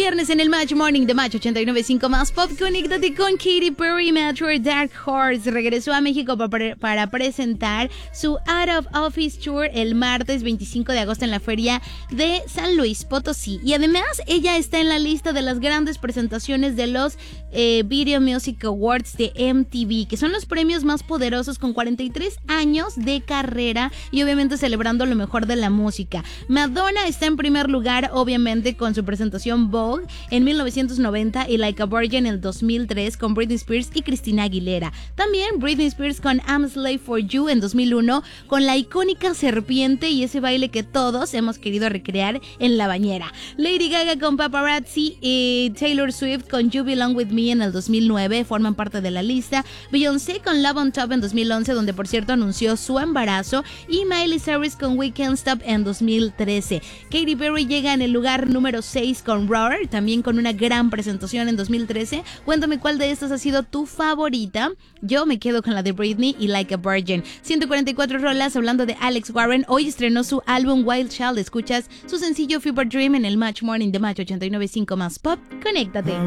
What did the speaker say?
viernes en el Match Morning de Match 89.5 más Pop. Conéctate con Katy Perry. Metro Dark Horse regresó a México para presentar su Out of Office Tour el martes 25 de agosto en la feria de San Luis Potosí. Y además ella está en la lista de las grandes presentaciones de los Video Music Awards de MTV, que son los premios más poderosos con 43 años de carrera y obviamente celebrando lo mejor de la música. Madonna está en primer lugar, obviamente, con su presentación Vogue en 1990 y Like a Virgin en el 2003 con Britney Spears y Christina Aguilera. También Britney Spears con I'm a Slave for You en 2001 con la icónica serpiente y ese baile que todos hemos querido recrear en la bañera. Lady Gaga con Paparazzi y Taylor Swift con You Belong With Me en el 2009 forman parte de la lista. Beyoncé con Love on Top en 2011, donde por cierto anunció su embarazo, y Miley Cyrus con We Can't Stop en 2013. Katy Perry llega en el lugar número 6 con Roar, también con una gran presentación en 2013. Cuéntame cuál de estas ha sido tu favorita. Yo me quedo con la de Britney y Like a Virgin. 144 rolas hablando de Alex Warren. Hoy estrenó su álbum Wild Child. Escuchas su sencillo Fever Dream en el Match Morning de Match 89.5 más Pop. Conéctate.